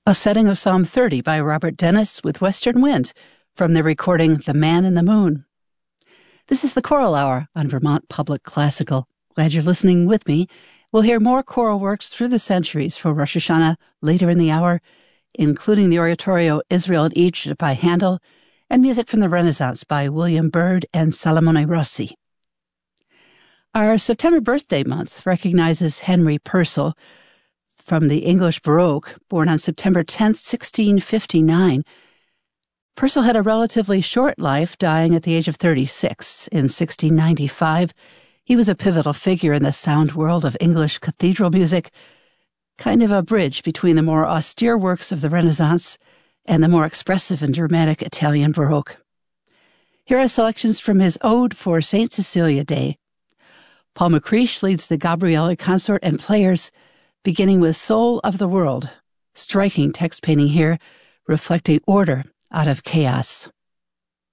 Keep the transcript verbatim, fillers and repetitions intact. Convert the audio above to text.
A setting of Psalm thirty by Robert Dennis with Western Wind from the recording The Man in the Moon. This is the Choral Hour on Vermont Public Classical. Glad you're listening with me. We'll hear more choral works through the centuries for Rosh Hashanah later in the hour, including the oratorio Israel and Egypt by Handel and music from the Renaissance by William Byrd and Salomone Rossi. Our September birthday month recognizes Henry Purcell from the English Baroque, born on September tenth, sixteen fifty-nine. Purcell had a relatively short life, dying at the age of thirty-six. In sixteen ninety-five, he was a pivotal figure in the sound world of English cathedral music, kind of a bridge between the more austere works of the Renaissance and the more expressive and dramatic Italian Baroque. Here are selections from his Ode for Saint Cecilia Day. Paul McCreish leads the Gabriele Consort and Players, beginning with Soul of the World. Striking text painting here, reflecting order out of chaos.